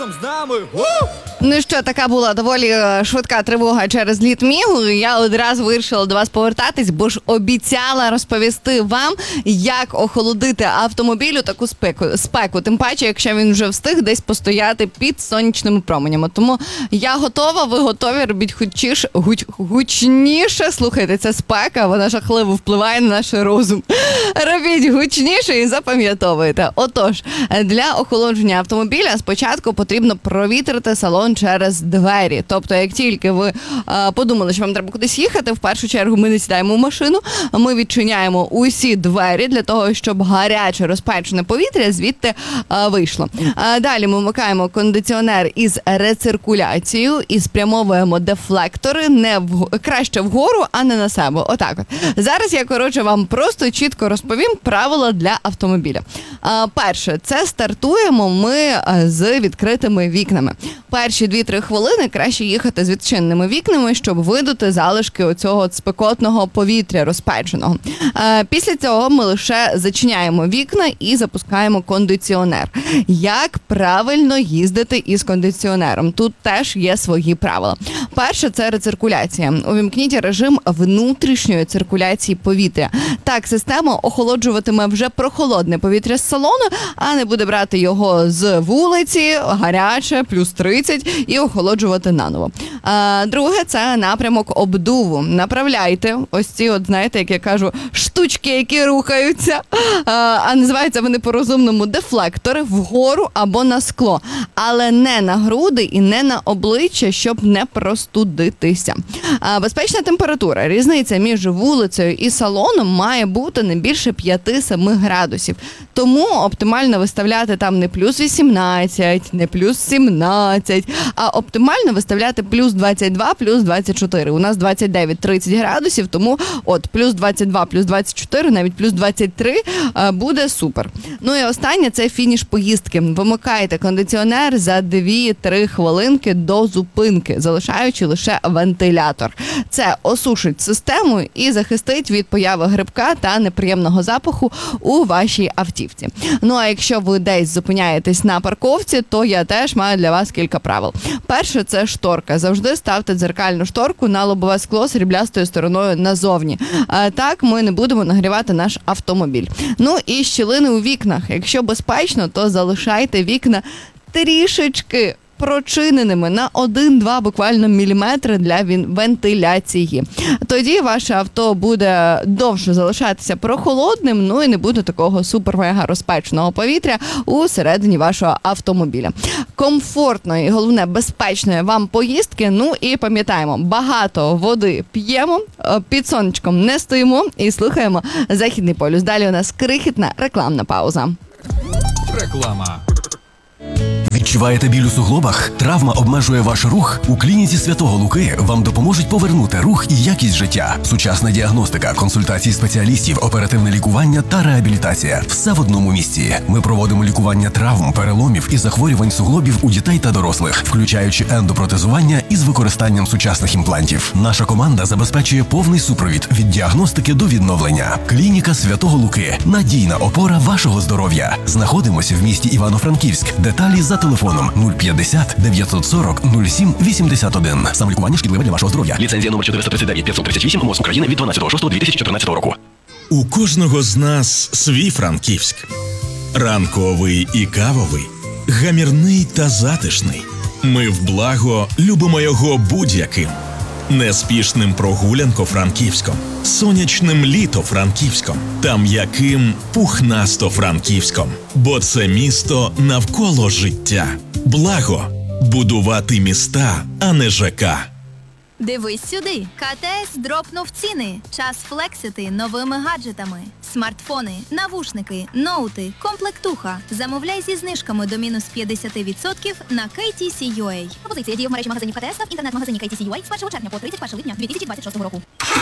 разом з нами. Ну що, така була доволі швидка тривога через Літмігу. Я одразу вирішила до вас повертатись, бо ж обіцяла розповісти вам, як охолодити автомобіль у таку спеку. Тим паче, якщо він вже встиг десь постояти під сонячними променями. Тому я готова, ви готові, робіть гучніше. Слухайте, це спека, вона жахливо впливає на наш розум. Робіть гучніше і запам'ятовуйте. Отож, для охолодження автомобіля спочатку потрібно провітрити салон через двері. Тобто, як тільки ви подумали, що вам треба кудись їхати, в першу чергу ми не сідаємо в машину, ми відчиняємо усі двері для того, щоб гаряче розпечене повітря звідти вийшло. Далі ми вмикаємо кондиціонер із рециркуляцією і спрямовуємо дефлектори краще вгору, а не на себе. Отак от. Зараз я, вам просто чітко розповім правила для автомобіля. Перше, це стартуємо ми з відкритими вікнами. Перші 2-3 хвилини краще їхати з відчиненими вікнами, щоб видути залишки оцього спекотного повітря розпеченого. Після цього ми лише зачиняємо вікна і запускаємо кондиціонер. Як правильно їздити із кондиціонером? Тут теж є свої правила. Перше – це рециркуляція. Увімкніть режим внутрішньої циркуляції повітря. Так, система охолоджуватиме вже прохолодне повітря з салону, а не буде брати його з вулиці, гаряче, плюс 30, і охолоджувати наново. Друге – це напрямок обдуву. Направляйте ось ці, знаєте, як я кажу, штучки, які рухаються, а називаються вони по-розумному дефлектори, вгору або на скло. Але не на груди і не на обличчя, щоб не простудитися. Безпечна температура. Різниця між вулицею і салоном має бути не більше 5-7 градусів. Тому оптимально виставляти там не плюс 18, не плюс 17, а оптимально виставляти плюс 22, плюс 24. У нас 29-30 градусів, тому плюс 22, плюс 24, навіть плюс 23 буде супер. Ну і останнє – це фініш поїздки. Вимикайте кондиціонер за 2-3 хвилинки до зупинки, залишаючи лише вентилятор. Це осушить систему і захистить від появи грибка та неприємного запаху у вашій автівці. Ну а якщо ви десь зупиняєтесь на парковці, то я теж маю для вас кілька правил. Перше – це шторка. Завжди ставте дзеркальну шторку на лобове скло сріблястою стороною назовні. Так ми не будемо нагрівати наш автомобіль. Ну і щілини у вікнах. Якщо безпечно, то залишайте вікна трішечки прочиненими на 1-2 буквально міліметри для вентиляції. Тоді ваше авто буде довше залишатися прохолодним, ну і не буде такого супер-мега розпеченого повітря у середині вашого автомобіля. Комфортної, головне, безпечної вам поїздки. Ну і пам'ятаємо, багато води п'ємо, під сонечком не стоїмо і слухаємо Західний полюс. Далі у нас крихітна рекламна пауза. Реклама. Відчуваєте біль у суглобах? Травма обмежує ваш рух? У клініці Святого Луки вам допоможуть повернути рух і якість життя. Сучасна діагностика, консультації спеціалістів, оперативне лікування та реабілітація. Все в одному місці. Ми проводимо лікування травм, переломів і захворювань суглобів у дітей та дорослих, включаючи ендопротезування із використанням сучасних імплантів. Наша команда забезпечує повний супровід від діагностики до відновлення. Клініка Святого Луки. Надійна опора вашого здоров'я. Знаходимося в місті Івано-Франківськ. Деталі за телефоном 050 940 07 81. Самолікування шкідливе для вашого здоров'я. Ліцензія номер 439 538 МОЗ України від 12.06.2014 року. У кожного з нас свій Франківськ. Ранковий і кавовий, гамірний та затишний. Ми в благо любимо його будь-яким. Неспішним прогулянко-франківськом, сонячним літо-франківськом та м'яким пухнасто-франківськом. Бо це місто навколо життя. Благо – будувати міста, а не ЖК. Дивись сюди. КТС дропнув ціни. Час флексити новими гаджетами. Смартфони, навушники, ноути, комплектуха. Замовляй зі знижками до мінус 50% на KTC.UA. Пропозиція діє в мережі магазинів КТС та в інтернет-магазині KTC.UA з 1 червня по 31 липня 2026 року.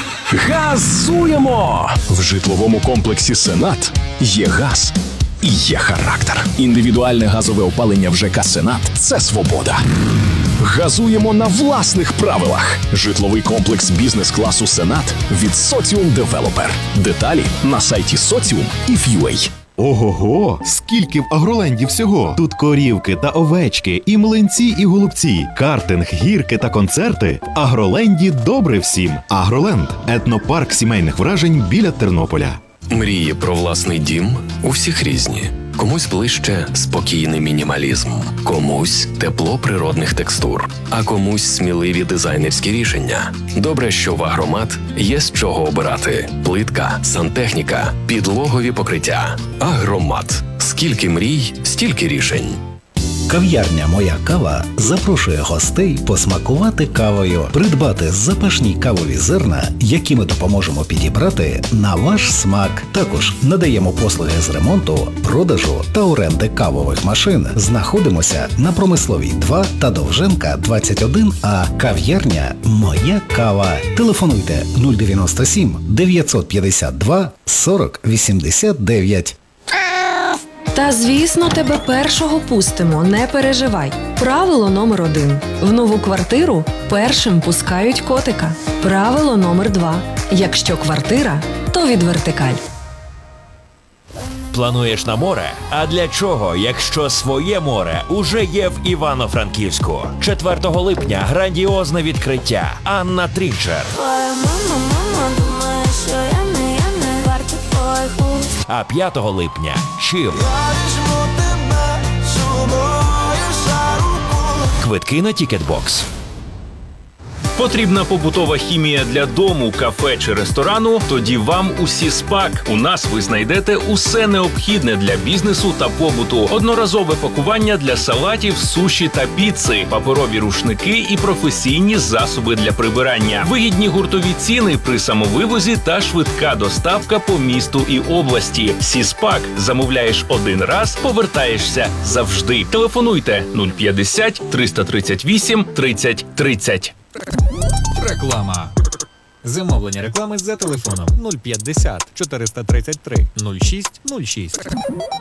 Газуємо! В житловому комплексі «Сенат» є газ і є характер. Індивідуальне газове опалення в ЖК «Сенат» – це свобода. Газуємо на власних правилах. Житловий комплекс бізнес-класу «Сенат» від Соціум Девелопер. Деталі на сайті Соціум і Ф'юей. Ого-го! Скільки в Агроленді всього! Тут корівки та овечки, і млинці, і голубці, картинг, гірки та концерти. В Агроленді добре всім. Агроленд – етнопарк сімейних вражень біля Тернополя. Мрії про власний дім у всіх різні. Комусь ближче спокійний мінімалізм, комусь тепло природних текстур, а комусь сміливі дизайнерські рішення. Добре, що в Агромат є з чого обирати: плитка, сантехніка, підлогові покриття. Агромат. Скільки мрій, стільки рішень. Кав'ярня «Моя кава» запрошує гостей посмакувати кавою, придбати запашні кавові зерна, які ми допоможемо підібрати на ваш смак. Також надаємо послуги з ремонту, продажу та оренди кавових машин. Знаходимося на Промисловій 2 та Довженка 21А. Кав'ярня «Моя кава». Телефонуйте 097 952 40 89. Та, звісно, тебе першого пустимо, не переживай. Правило номер 1. В нову квартиру першим пускають котика. Правило номер 2. Якщо квартира, то від вертикаль. Плануєш на море? А для чого, якщо своє море уже є в Івано-Франківську? 4 липня грандіозне відкриття. Анна Трінчер. А 5 липня Чим. Квитки на Тікетбокс. Потрібна побутова хімія для дому, кафе чи ресторану? Тоді вам у Сіспак. У нас ви знайдете усе необхідне для бізнесу та побуту. Одноразове пакування для салатів, суші та піци, паперові рушники і професійні засоби для прибирання. Вигідні гуртові ціни при самовивозі та швидка доставка по місту і області. Сіспак. Замовляєш один раз, повертаєшся завжди. Телефонуйте 050 338 30 30. Реклама. Замовлення реклами за телефоном 050 433 06 06.